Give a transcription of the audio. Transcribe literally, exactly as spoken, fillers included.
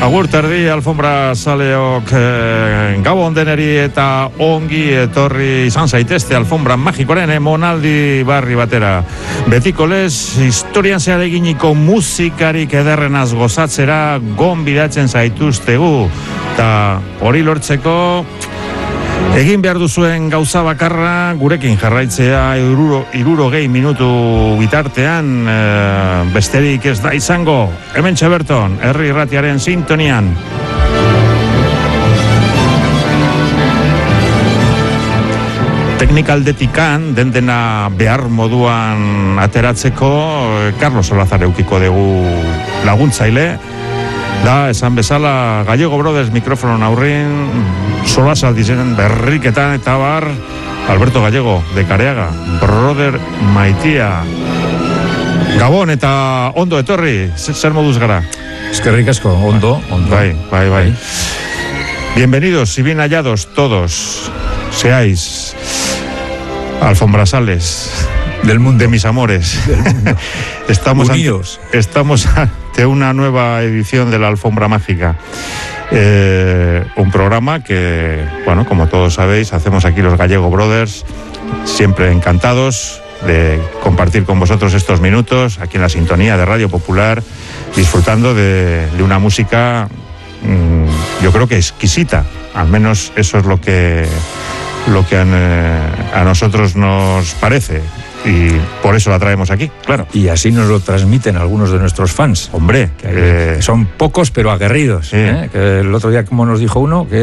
Agur terdi, alfombra saleok eh, gabon deneri eta ongi etorri izan zaitezte alfombra magikoren emonaldi barri batera. Betiko lez, historian zehar eginiko musikarik ederrenaz gozatzera gonbidatzen zaituztegu. Eta hori lortzeko egin behar duzuen gauza bakarra gurekin jarraitzea iruro, iruro gehi minutu bitartean e, besterik ez da izango. Hemen txeberton, herri irratiaren sintonian. Teknikaldetikan, den dena behar moduan ateratzeko, Carlos Olazar eukiko dugu laguntzaile. Da, esan bezala, Gallego Brothers mikrofonon aurrin, solas aldizen berriketan eta bar, Alberto Gallego, de Careaga, brother maitia. Gabon eta ondo etorri, zer moduz gara? Eskerrik asko, ondo, ondo. Bai, bai, bai. Bienvenidos y bien hallados todos, seáis alfombrasales del mundo, de mis amores. Del mundo. Estamos unidos. Ante, estamos ante una nueva edición de la Alfombra Mágica. Eh, un programa que, bueno, como todos sabéis, hacemos aquí los Gallego Brothers, siempre encantados de compartir con vosotros estos minutos aquí en la sintonía de Radio Popular, disfrutando de, de una música, mmm, yo creo que exquisita. Al menos eso es lo que, lo que a, a nosotros nos parece. Y por eso la traemos aquí, claro. Y así nos lo transmiten algunos de nuestros fans. Hombre, que hay, eh... son pocos pero aguerridos. Sí. ¿eh? Que el otro día, como nos dijo uno, que